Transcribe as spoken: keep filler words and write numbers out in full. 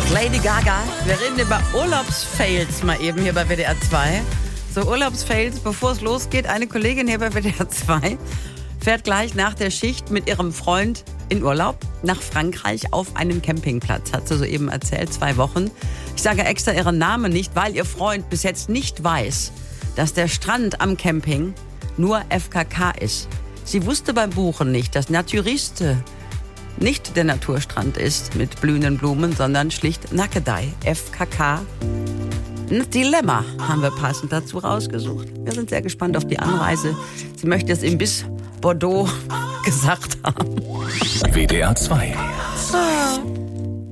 Lady Gaga. Wir reden über Urlaubsfails mal eben hier bei W D R zwei. So Urlaubsfails, bevor es losgeht. Eine Kollegin hier bei W D R zwei fährt gleich nach der Schicht mit ihrem Freund in Urlaub nach Frankreich auf einen Campingplatz. Hat sie soeben erzählt, zwei Wochen. Ich sage extra ihren Namen nicht, weil ihr Freund bis jetzt nicht weiß, dass der Strand am Camping nur F K K ist. Sie wusste beim Buchen nicht, dass Naturiste nicht der Naturstrand ist mit blühenden Blumen, sondern schlicht Nackedei. F K K. Ein Dilemma haben wir passend dazu rausgesucht. Wir sind sehr gespannt auf die Anreise. Sie möchte es ihm bis Bordeaux gesagt haben. W D R zwei. Ah.